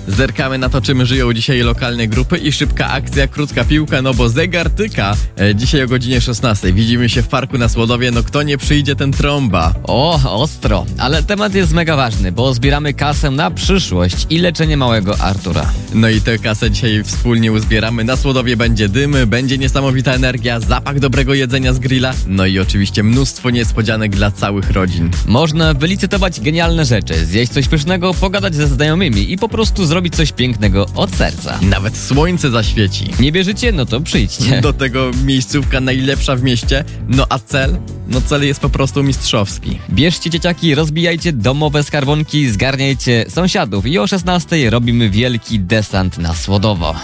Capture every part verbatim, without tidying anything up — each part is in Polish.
Zerkamy na to, czym żyją dzisiaj lokalne grupy i szybka akcja, krótka piłka, no bo zegar tyka. E, dzisiaj o godzinie szesnastej widzimy się w parku na Słodowie, no kto nie przyjdzie, ten trąba. O, ostro. Ale temat jest mega ważny, bo zbieramy kasę na przyszłość i leczenie małego Artura. No i tę kasę dzisiaj wspólnie uzbieramy. Na Słodowie będzie dym, będzie niesamowita energia, zapach dobrego jedzenia z grilla, no i oczywiście mnóstwo niespodzianek dla całych rodzin. Można wylicytować genialne rzeczy, zjeść coś pysznego, pogadać ze znajomymi i po prostu zrobić coś pięknego od serca. Nawet słońce zaświeci. Nie wierzycie? No to przyjdźcie. Do tego miejscówka najlepsza w mieście, no a cel? No cel jest po prostu mistrzowski. Bierzcie dzieciaki, rozbijajcie domowe skarbonki, zgarniajcie sąsiadów i o szesnastej robimy wielki desant na Słodowo.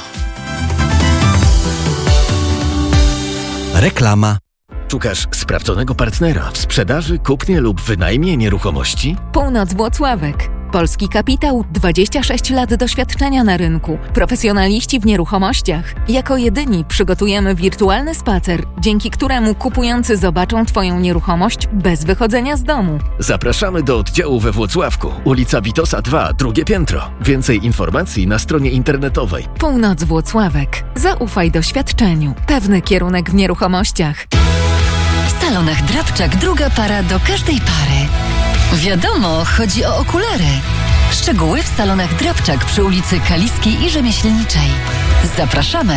Reklama. Szukasz sprawdzonego partnera w sprzedaży, kupnie lub wynajmie nieruchomości? Północ Włocławek. Polski kapitał, dwadzieścia sześć lat doświadczenia na rynku. Profesjonaliści w nieruchomościach. Jako jedyni przygotujemy wirtualny spacer, dzięki któremu kupujący zobaczą Twoją nieruchomość bez wychodzenia z domu. Zapraszamy do oddziału we Włocławku, ulica Witosa dwa, drugie piętro. Więcej informacji na stronie internetowej. Północ Włocławek. Zaufaj doświadczeniu. Pewny kierunek w nieruchomościach. W salonach Drabczak druga para do każdej pary. Wiadomo, chodzi o okulary. Szczegóły w salonach Drabczak przy ulicy Kaliskiej i Rzemieślniczej. Zapraszamy!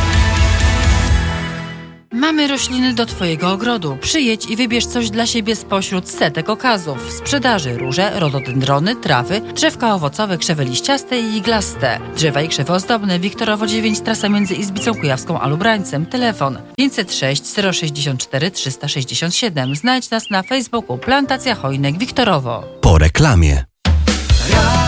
Mamy rośliny do Twojego ogrodu. Przyjedź i wybierz coś dla siebie spośród setek okazów. W sprzedaży róże, rododendrony, trawy, drzewka owocowe, krzewy liściaste i iglaste. Drzewa i krzewy ozdobne. Wiktorowo dziewięć, trasa między Izbicą Kujawską a Lubrańcem. Telefon pięćset sześć zero sześćdziesiąt cztery trzysta sześćdziesiąt siedem. Znajdź nas na Facebooku Plantacja Hojnek Wiktorowo. Po reklamie.